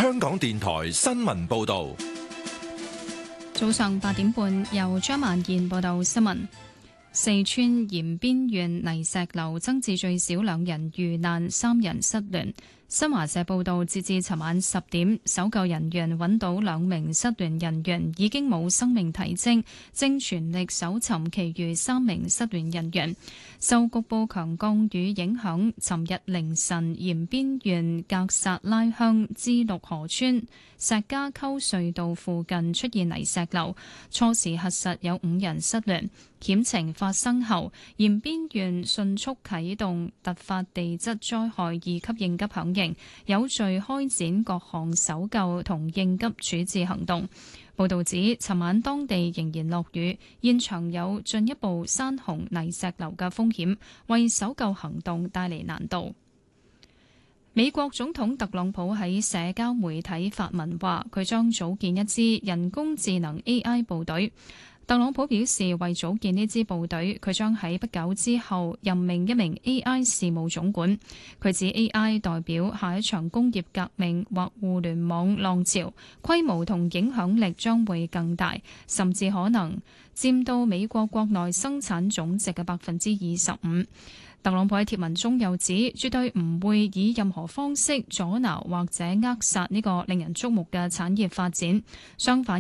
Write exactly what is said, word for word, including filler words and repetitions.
香港電台新聞報道。 早上八點半，由張萬燕報道新聞。四川延邊縣泥石流增至最少兩人遇難，三人失聯。新華社報道，截至尋晚十點，搜救人員揾到兩名失聯人員，已經冇生命體徵，正全力搜尋其餘三名失聯人員。受局部強降雨影響，尋日凌晨延邊縣格薩拉鄉支陸河村石家溝隧道附近出現泥石流，初時核實有五人失聯。險情發生後，延邊縣迅速啟動突發地質災害二級應急響應，有序開展各項搜救同應急處置行動。報導指，尋晚當地仍然落雨，現場有進一步山洪泥石流嘅風險，為搜救行動帶嚟難度。美國總統特朗普喺社交媒體發文話，佢將組建一支人工智能 A I 部隊。特朗普表示，為組建呢支部隊，佢將喺不久之後任命一名 A I 事務總管。佢指 A I 代表下一場工業革命或互聯網浪潮，規模同影響力將會更大，甚至可能佔到美國國內生產總值嘅百分之二十五。特朗普喺貼文中又指，絕對唔會以任何方式阻撓或者扼殺呢個令人矚目嘅產業發展，相反，